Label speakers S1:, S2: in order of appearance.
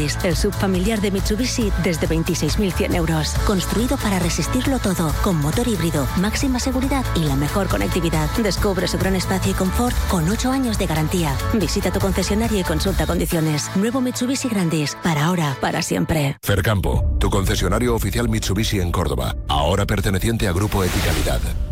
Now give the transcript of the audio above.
S1: Grandis, el subfamiliar de Mitsubishi desde 26.100 euros. Construido para resistirlo todo, con motor híbrido, máxima seguridad y la mejor conectividad. Descubre su gran espacio y confort con 8 años de garantía. Visita tu concesionario y consulta condiciones. Nuevo Mitsubishi Grandis, para ahora, para siempre.
S2: Fercampo, tu concesionario oficial Mitsubishi en Córdoba, ahora perteneciente a Grupo Eticalidad.